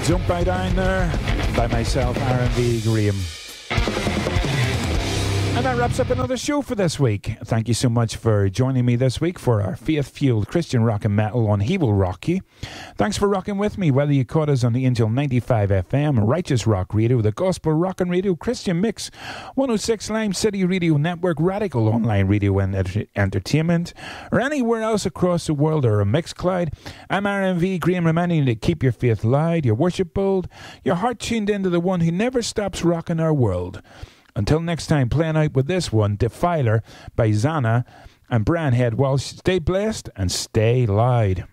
Jump Right Down there by myself, R&V Graham. And that wraps up another show for this week. Thank you so much for joining me this week for our faith-fueled Christian rock and metal on He Will Rock You. Thanks for rocking with me, whether you caught us on the Angel 95 FM, Righteous Rock Radio, the Gospel Rock and Radio, Christian Mix, 106 Lime City Radio Network, Radical Online Radio and Entertainment, or anywhere else across the world, or a Mixcloud. I'm R&V Graham, reminding you to keep your faith loud, your worship bold, your heart tuned into the one who never stops rocking our world. Until next time, playing out with this one, Defiler by Zana and Brian Head Walsh. Stay blessed and stay loud.